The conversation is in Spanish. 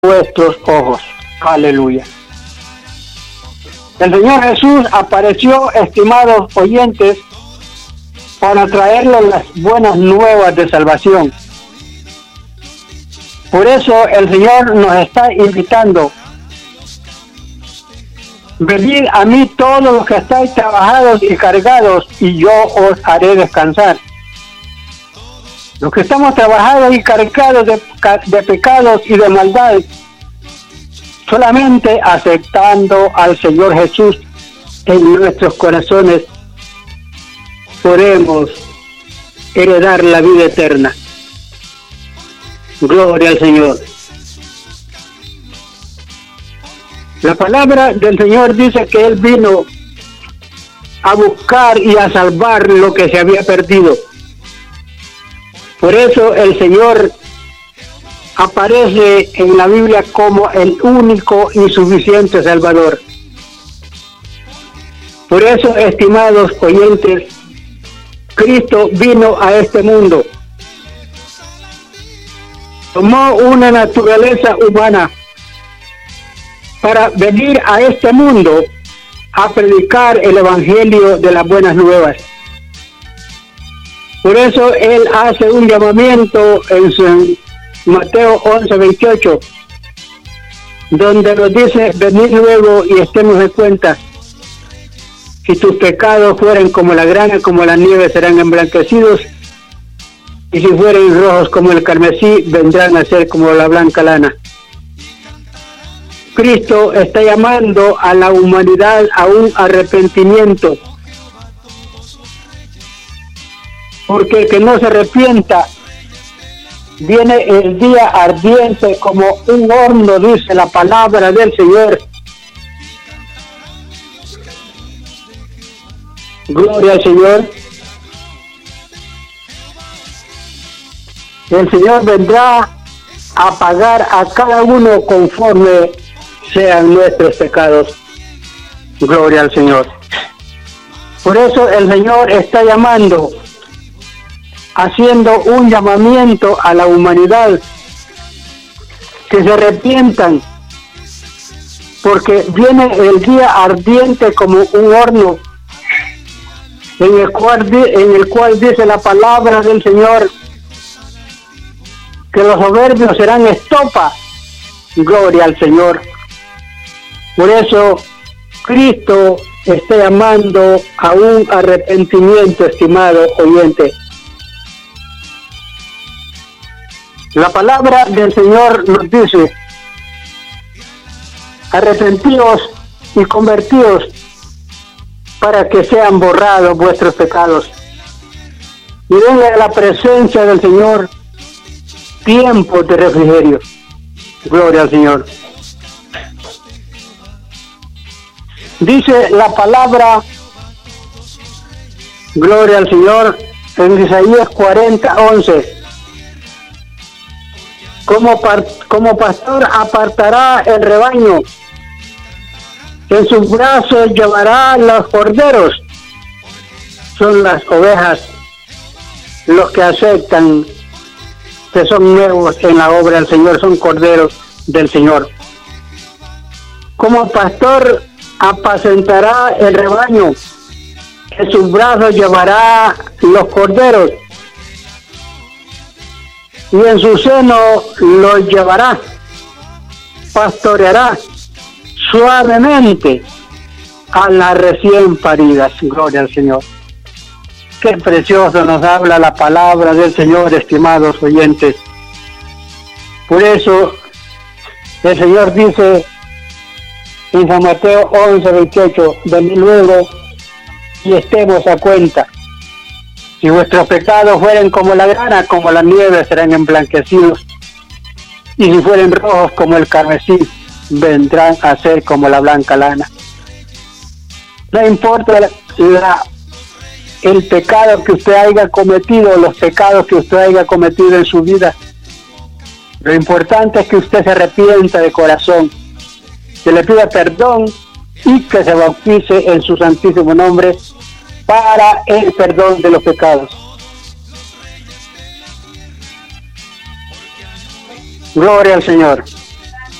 vuestros ojos. Aleluya. El Señor Jesús apareció, estimados oyentes, para traerles las buenas nuevas de salvación. Por eso el Señor nos está invitando: venid a mí todos los que estáis trabajados y cargados, y yo os haré descansar. Los que estamos trabajados y cargados de pecados y de maldad, solamente aceptando al Señor Jesús en nuestros corazones, podemos heredar la vida eterna. Gloria al Señor. La palabra del Señor dice que Él vino a buscar y a salvar lo que se había perdido. Por eso el Señor aparece en la Biblia como el único y suficiente Salvador. Por eso, estimados oyentes, Cristo vino a este mundo. Tomó una naturaleza humana para venir a este mundo a predicar el Evangelio de las buenas nuevas. Por eso Él hace un llamamiento en Mateo 11:28, donde nos dice: venid luego y estemos de cuenta. Si tus pecados fueren como la grana, como la nieve, serán emblanquecidos, y si fueren rojos como el carmesí, vendrán a ser como la blanca lana. Cristo está llamando a la humanidad a un arrepentimiento, porque el que no se arrepienta, viene el día ardiente como un horno, dice la palabra del Señor. Gloria al Señor. El Señor vendrá a pagar a cada uno conforme sean nuestros pecados. Gloria al Señor. Por eso el Señor está llamando, haciendo un llamamiento a la humanidad, que se arrepientan, porque viene el día ardiente como un horno, en el cual dice la palabra del Señor que los soberbios serán estopa. Gloria al Señor. Por eso Cristo está llamando a un arrepentimiento, estimado oyente. La palabra del Señor nos dice: arrepentíos y convertíos para que sean borrados vuestros pecados. Y venga a la presencia del Señor tiempo de refrigerio. Gloria al Señor. Dice la palabra, gloria al Señor, en Isaías 40:11. Como pastor apartará el rebaño, en sus brazos llevará los corderos. Son las ovejas los que aceptan que son nuevos en la obra del Señor, son corderos del Señor. Como pastor apacentará el rebaño, en sus brazos llevará los corderos, y en su seno los llevará, pastoreará suavemente a las recién paridas. Gloria al Señor. Qué precioso nos habla la palabra del Señor, estimados oyentes. Por eso el Señor dice en San Mateo 11:28: venid luego y estemos a cuenta. Si vuestros pecados fueren como la grana, como la nieve, serán emblanquecidos, y si fueren rojos como el carmesí, vendrán a ser como la blanca lana. No importa el pecado que usted haya cometido, los pecados que usted haya cometido en su vida, lo importante es que usted se arrepienta de corazón, que le pida perdón y que se bautice en su santísimo nombre para el perdón de los pecados. Gloria al Señor.